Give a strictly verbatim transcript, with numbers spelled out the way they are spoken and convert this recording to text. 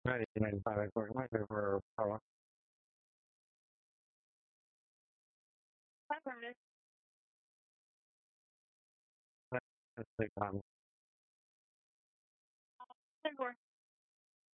Right, and para informar for power. Let's take on.